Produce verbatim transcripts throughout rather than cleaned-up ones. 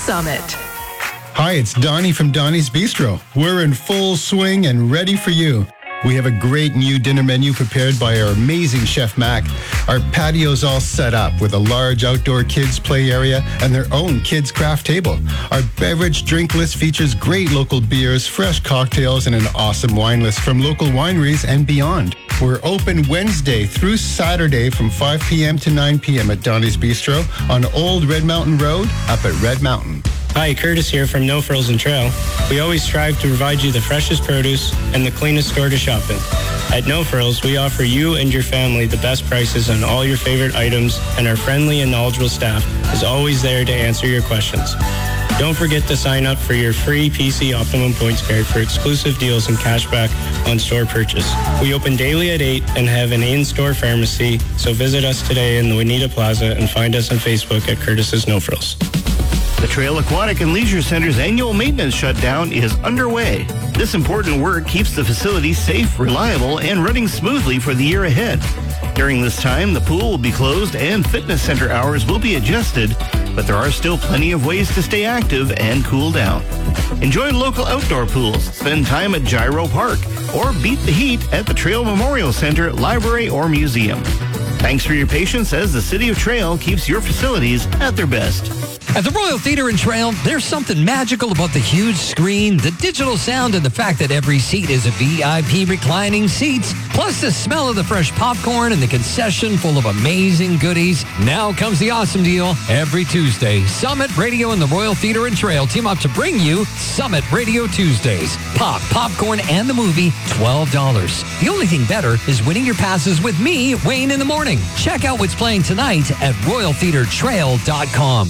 Summit. Hi, it's Donnie from Donnie's Bistro. We're in full swing and ready for you. We have a great new dinner menu prepared by our amazing Chef Mac. Our patio's all set up with a large outdoor kids play area and their own kids craft table. Our beverage drink list features great local beers, fresh cocktails, and an awesome wine list from local wineries and beyond. We're open Wednesday through Saturday from five p.m. to nine p.m. at Donnie's Bistro on Old Red Mountain Road up at Red Mountain. Hi, Curtis here from No Frozen Trail. We always strive to provide you the freshest produce and the cleanest store to shop in. At No Frills, we offer you and your family the best prices on all your favorite items, and our friendly and knowledgeable staff is always there to answer your questions. Don't forget to sign up for your free P C Optimum Points card for exclusive deals and cashback on store purchase. We open daily at eight and have an in-store pharmacy, so visit us today in the Juanita Plaza and find us on Facebook at Curtis's No Frills. The Trail Aquatic and Leisure Center's annual maintenance shutdown is underway. This important work keeps the facility safe, reliable, and running smoothly for the year ahead. During this time, the pool will be closed and fitness center hours will be adjusted, but there are still plenty of ways to stay active and cool down. Enjoy local outdoor pools, spend time at Gyro Park, or beat the heat at the Trail Memorial Center, Library, or Museum. Thanks for your patience as the City of Trail keeps your facilities at their best. At the Royal Theatre and Trail, there's something magical about the huge screen, the digital sound, and the fact that every seat is a V I P reclining seats, plus the smell of the fresh popcorn and the concession full of amazing goodies. Now comes the awesome deal. Every Tuesday, Summit Radio and the Royal Theatre and Trail team up to bring you Summit Radio Tuesdays. Pop, popcorn, and the movie, twelve dollars. The only thing better is winning your passes with me, Wayne, in the morning. Check out what's playing tonight at royal theatre trail dot com.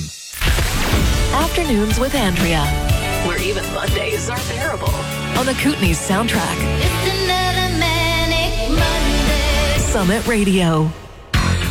Afternoons with Andrea, where even Mondays are bearable. On the Kootenays soundtrack. It's another manic Monday. Summit Radio.